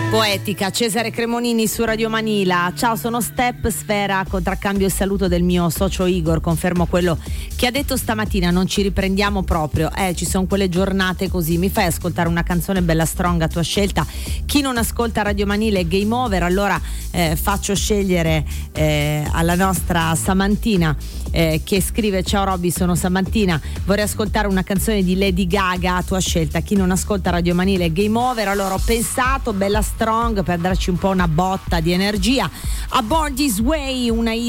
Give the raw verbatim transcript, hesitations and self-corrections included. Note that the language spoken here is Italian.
Poetica, Cesare Cremonini su Radio Manila. Ciao, sono Step Sfera, contraccambio il saluto del mio socio Igor, confermo quello che ha detto stamattina, non ci riprendiamo proprio, eh ci sono quelle giornate così. Mi fai ascoltare una canzone bella strong a tua scelta? Chi non ascolta Radio Manila è game over, allora eh, faccio scegliere eh, alla nostra Samantina eh, che scrive: ciao Robby, sono Samantina, vorrei ascoltare una canzone di Lady Gaga a tua scelta. Chi non ascolta Radio Manila è game over, allora ho pensato bella strong per darci un po' una botta di energia. A Born This Way, una